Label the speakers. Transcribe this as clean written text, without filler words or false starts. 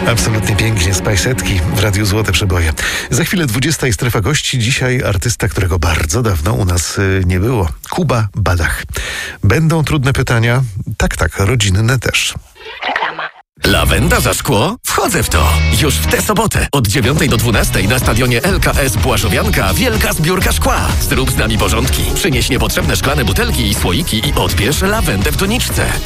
Speaker 1: Absolutnie pięknie, Spajsetki w Radiu Złote Przeboje. Za chwilę 20 i strefa gości. Dzisiaj artysta, którego bardzo dawno u nas nie było. Kuba Badach. Będą trudne pytania? Tak, rodzinne też.
Speaker 2: Reklama.
Speaker 3: Lawenda za szkło? Wchodzę w to! Już w tę sobotę od 9 do 12 na stadionie LKS Błaszowianka wielka zbiórka szkła. Zrób z nami porządki. Przynieś niepotrzebne szklane butelki i słoiki i odbierz lawendę w doniczce.